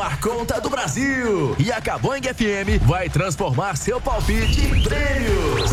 tomar conta do Brasil. E a Caboing FM vai transformar seu palpite em prêmios.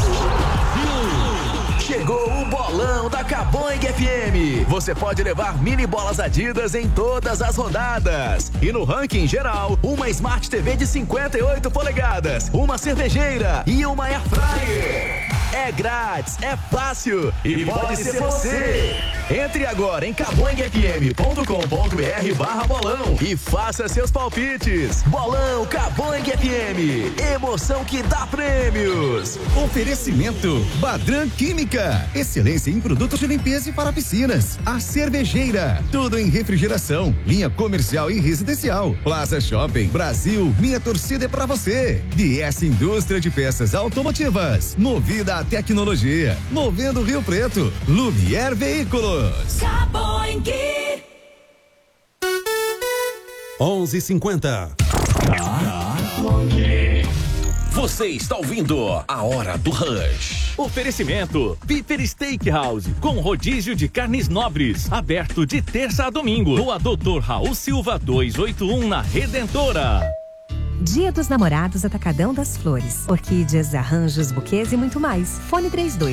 Chegou o bolão da Caboing FM. Você pode levar mini bolas Adidas em todas as rodadas. E no ranking geral, uma Smart TV de 58 polegadas, uma cervejeira e uma Air Fryer. É grátis, é fácil e pode ser você. Entre agora em caboingfm.com.br/bolão e faça seus palpites. Bolão Caboing FM. Emoção que dá prêmios. Oferecimento Badran Química. Excelência em produtos de limpeza e para piscinas. A Cervejeira. Tudo em refrigeração. Linha comercial e residencial. Plaza Shopping Brasil. Minha torcida é pra você. DS Indústria de Peças Automotivas. Movida a tecnologia. Movendo Rio Preto. Lumière Veículos. 11:50. Você está ouvindo a Hora do Rush. Oferecimento Piper Steakhouse, com rodízio de carnes nobres, aberto de terça a domingo. Rua Doutor Raul Silva 281, na Redentora. Dia dos Namorados, Atacadão das Flores. Orquídeas, arranjos, buquês e muito mais. Fone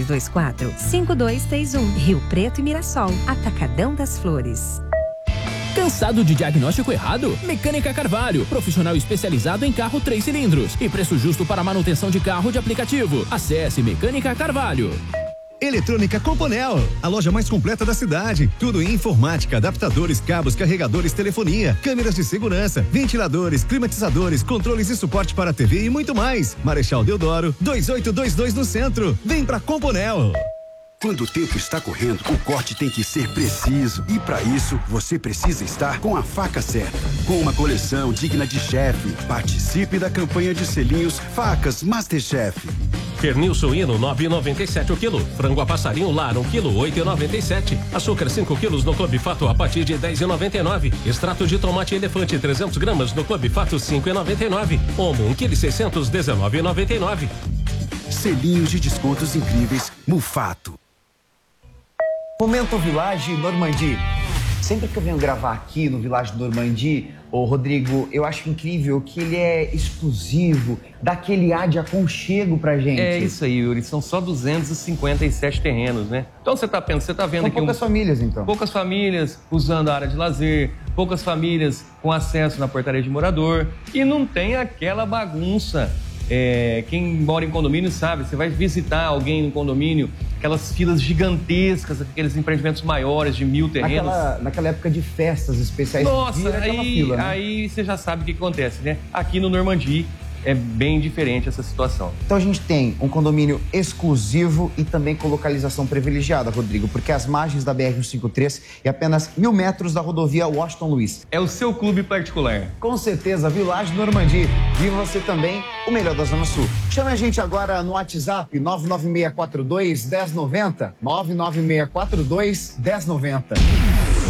3224-5231. Rio Preto e Mirassol. Atacadão das Flores. Cansado de diagnóstico errado? Mecânica Carvalho, profissional especializado em carro 3 cilindros e preço justo para manutenção de carro de aplicativo. Acesse Mecânica Carvalho. Eletrônica Componel, a loja mais completa da cidade. Tudo em informática, adaptadores, cabos, carregadores, telefonia, câmeras de segurança, ventiladores, climatizadores, controles e suporte para TV e muito mais. Marechal Deodoro, 2822 no centro. Vem pra Componel. Quando o tempo está correndo, o corte tem que ser preciso. E para isso, você precisa estar com a faca certa. Com uma coleção digna de chefe. Participe da campanha de selinhos Facas Masterchef. Pernil suíno 9,97 o quilo. Frango a passarinho lar 1 quilo 8,97. Açúcar 5 quilos no Clube Fato a partir de 10,99. Extrato de tomate elefante 300 gramas no Clube Fato 5,99. Omo 1 quilo 600 19,99. Selinhos de descontos incríveis Mufato. Momento Village Normandie. Sempre que eu venho gravar aqui no Village Normandie, Rodrigo, eu acho incrível que ele é exclusivo, dá aquele ar de aconchego pra gente. É isso aí, Yuri, são só 257 terrenos, né? Então você tá vendo São aqui... poucas famílias, então. Poucas famílias usando a área de lazer, poucas famílias com acesso na portaria de morador e não tem aquela bagunça. Quem mora em condomínio sabe, você vai visitar alguém no condomínio, aquelas filas gigantescas, aqueles empreendimentos maiores de 1000 terrenos. Naquela época de festas especiais. Nossa, fila, né? aí você já sabe o que acontece, né? Aqui no Normandie é bem diferente essa situação. Então a gente tem um condomínio exclusivo e também com localização privilegiada, Rodrigo, porque as margens da BR-153 e apenas 1000 metros da rodovia Washington Luiz. É o seu clube particular. Com certeza, Village Normandie. Viva você também, o melhor da Zona Sul. Chame a gente agora no WhatsApp 99642-1090. 99642-1090.